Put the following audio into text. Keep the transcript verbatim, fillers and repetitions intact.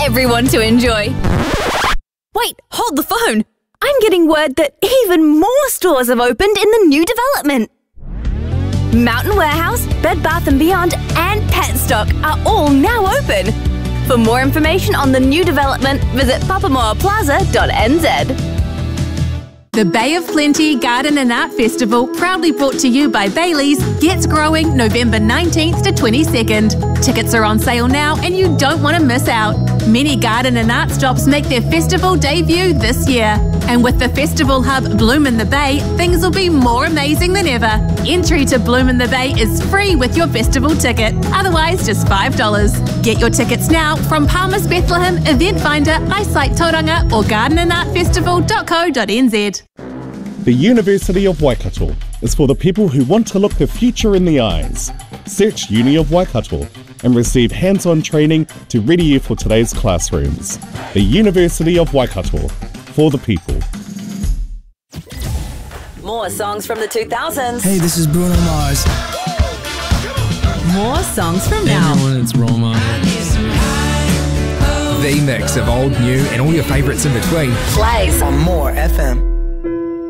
everyone to enjoy. Wait, hold the phone. I'm getting word that even more stores have opened in the new development. Mountain Warehouse, Bed Bath and Beyond and Petstock are all now open. For more information on the new development, visit papamoa plaza dot n z. The Bay of Plenty Garden and Art Festival, proudly brought to you by Bailey's, gets growing November nineteenth to twenty-second. Tickets are on sale now and you don't want to miss out. Many garden and art stops make their festival debut this year. And with the festival hub Bloom in the Bay, things will be more amazing than ever. Entry to Bloom in the Bay is free with your festival ticket, otherwise just five dollars. Get your tickets now from Palmer's Bethlehem, Event Finder, Eyesight Tauranga or garden and art festival dot co dot n z. The University of Waikato is for the people who want to look the future in the eyes. Search Uni of Waikato and receive hands-on training to ready you for today's classrooms. The University of Waikato, for the people. More songs from the two thousands. Hey, this is Bruno Mars. More songs from now. Everyone, it's Roma. The mix of old, new, and all your favourites in between. Plays on More F M.